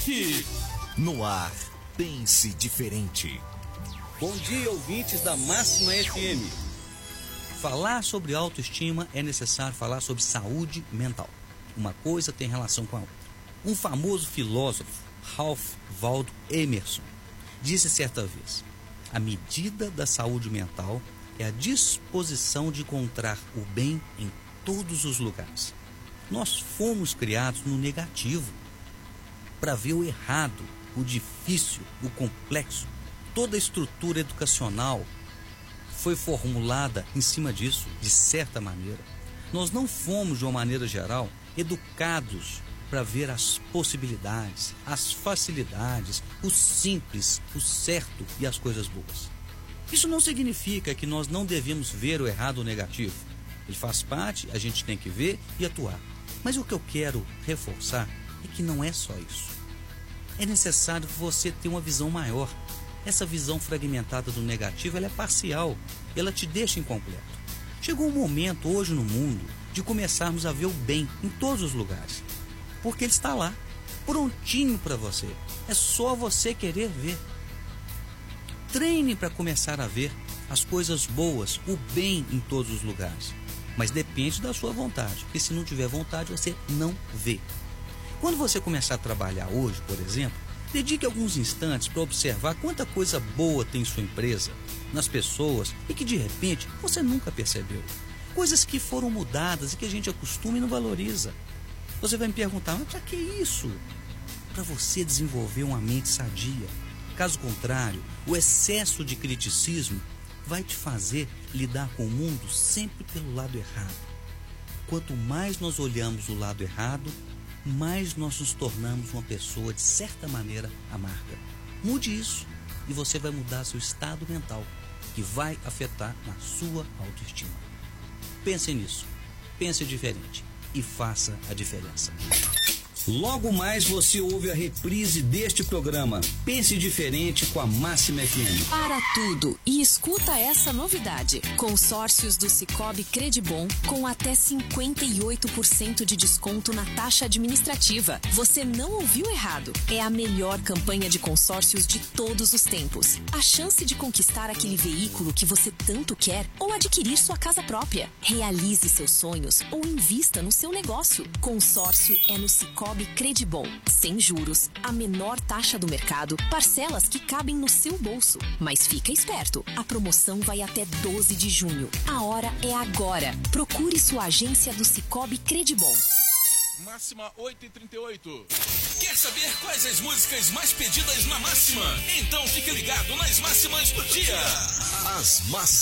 destaque. No ar, pense diferente. Bom dia, ouvintes da Máxima FM. Falar sobre autoestima é necessário falar sobre saúde mental. Uma coisa tem relação com a outra. Um famoso filósofo, Ralph Waldo Emerson, disse certa vez: a medida da saúde mental é a disposição de encontrar o bem em todos os lugares. Nós fomos criados no negativo, para ver o errado, o difícil, o complexo. Toda a estrutura educacional foi formulada em cima disso, de certa maneira. Nós não fomos, de uma maneira geral, educados para ver as possibilidades, as facilidades, o simples, o certo e as coisas boas. Isso não significa que nós não devemos ver o errado ou o negativo. Ele faz parte, a gente tem que ver e atuar. Mas o que eu quero reforçar é que não é só isso. É necessário que você tenha uma visão maior. Essa visão fragmentada do negativo, ela é parcial, ela te deixa incompleto. Chegou um momento hoje no mundo de começarmos a ver o bem em todos os lugares, porque ele está lá, prontinho para você. É só você querer ver. Treine para começar a ver as coisas boas, o bem em todos os lugares. Mas depende da sua vontade, porque se não tiver vontade, você não vê. Quando você começar a trabalhar hoje, por exemplo, dedique alguns instantes para observar quanta coisa boa tem em sua empresa, nas pessoas, e que de repente você nunca percebeu. Coisas que foram mudadas e que a gente acostuma e não valoriza. Você vai me perguntar, mas para que isso? Para você desenvolver uma mente sadia. Caso contrário, o excesso de criticismo vai te fazer lidar com o mundo sempre pelo lado errado. Quanto mais nós olhamos o lado errado, mais nós nos tornamos uma pessoa, de certa maneira, amarga. Mude isso e você vai mudar seu estado mental, que vai afetar na sua autoestima. Pense nisso, pense diferente e faça a diferença. Logo mais você ouve a reprise deste programa. Pense diferente com a Máxima FM. Para tudo e escuta essa novidade. Consórcios do Sicoob Credibon com até 58% de desconto na taxa administrativa. Você não ouviu errado. É a melhor campanha de consórcios de todos os tempos. A chance de conquistar aquele veículo que você tanto quer ou adquirir sua casa própria. Realize seus sonhos ou invista no seu negócio. Consórcio é no Sicoob Credibon, sem juros, a menor taxa do mercado, parcelas que cabem no seu bolso. Mas fica esperto, a promoção vai até 12 de junho. A hora é agora. Procure sua agência do Sicoob Credibon. Máxima 8h38. Quer saber quais as músicas mais pedidas na Máxima? Então fique ligado nas máximas do dia. As máximas.